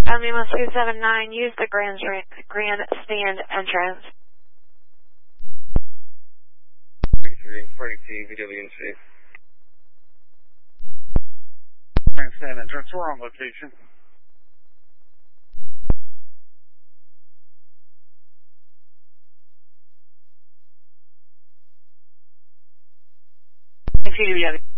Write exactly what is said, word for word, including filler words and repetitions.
Um, Lima two seven nine, use the grand, grandstand entrance. thirty-three, forty-two, V W N C. Grandstand entrance, we're on location. T V W.